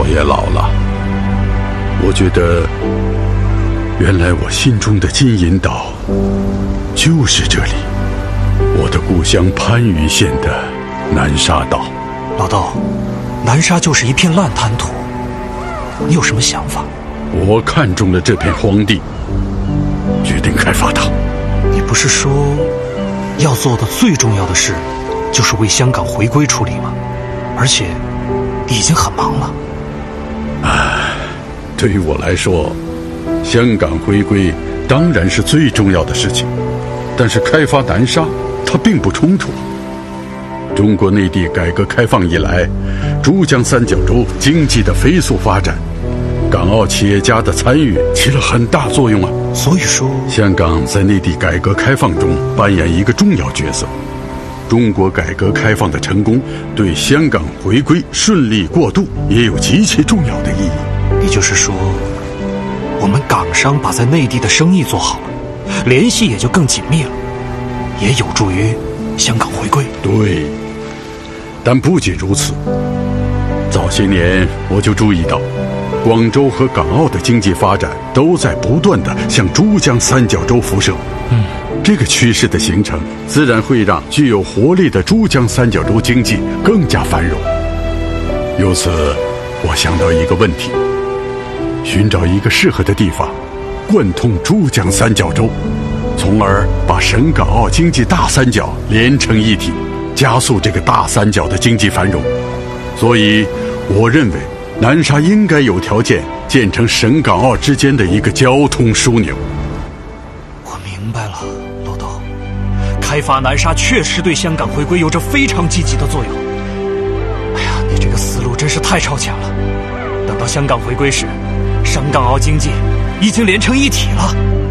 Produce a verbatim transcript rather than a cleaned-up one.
我也老了，我觉得原来我心中的金银岛就是这里，我的故乡番禺县的南沙岛。 老豆，南沙就是一片烂滩土，你有什么想法？ 我看中了这片荒地，决定开发它。 你不是说要做的最重要的事就是为香港回归出力吗？而且已经很忙了。 唉，对于我来说，香港回归当然是最重要的事情，但是开发南沙它并不冲突。中国内地改革开放以来，珠江三角洲经济的飞速发展，港澳企业家的参与起了很大作用啊。 所以说， 香港在内地改革开放中扮演一个重要角色。中国改革开放的成功，对香港回归顺利过渡也有极其重要的意义。 也就是说，我们港商把在内地的生意做好了，联系也就更紧密了，也有助于香港回归。 对，但不仅如此，早些年我就注意到，广州和港澳的经济发展都在不断地向珠江三角洲辐射。 嗯， 这个趋势的形成，自然会让具有活力的珠江三角洲经济更加繁荣。由此，我想到一个问题：寻找一个适合的地方，贯通珠江三角洲，从而把省港澳经济大三角连成一体，加速这个大三角的经济繁荣。所以，我认为南沙应该有条件建成省港澳之间的一个交通枢纽。 我明白了，老豆，开发南沙确实对香港回归有着非常积极的作用。哎呀，你这个思路真是太超前了。等到香港回归时，省港澳经济已经连成一体了。